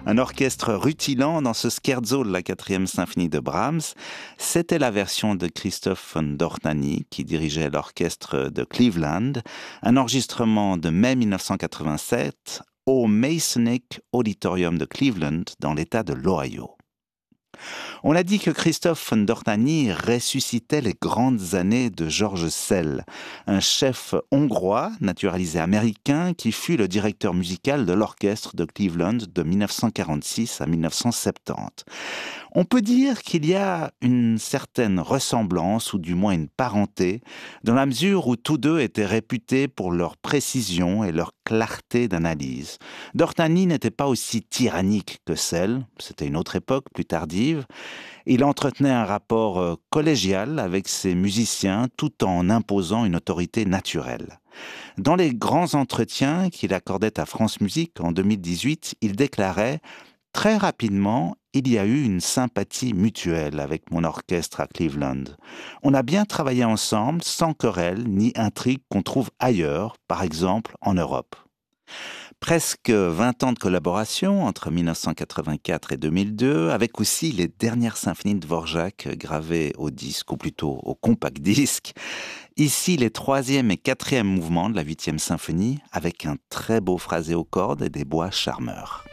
Un orchestre rutilant dans ce scherzo de la 4e symphonie de Brahms. C'était la version de Christoph von Dohnányi qui dirigeait l'orchestre de Cleveland. Un enregistrement de mai 1987 au Masonic Auditorium de Cleveland dans l'État de l'Ohio. On a dit que Christoph von Dohnányi ressuscitait les grandes années de George Szell, un chef hongrois naturalisé américain qui fut le directeur musical de l'orchestre de Cleveland de 1946 à 1970. On peut dire qu'il y a une certaine ressemblance, ou du moins une parenté, dans la mesure où tous deux étaient réputés pour leur précision et leur clarté d'analyse. Dohnányi n'était pas aussi tyrannique que Szell, c'était une autre époque, plus tardive. Il entretenait un rapport collégial avec ses musiciens tout en imposant une autorité naturelle. Dans les grands entretiens qu'il accordait à France Musique en 2018, il déclarait « Très rapidement, il y a eu une sympathie mutuelle avec mon orchestre à Cleveland. On a bien travaillé ensemble, sans querelle ni intrigue qu'on trouve ailleurs, par exemple en Europe. » Presque 20 ans de collaboration entre 1984 et 2002, avec aussi les dernières symphonies de Dvorak gravées au disque, ou plutôt au compact disque. Ici, les 3e et 4e mouvements de la 8e symphonie, avec un très beau phrasé aux cordes et des bois charmeurs.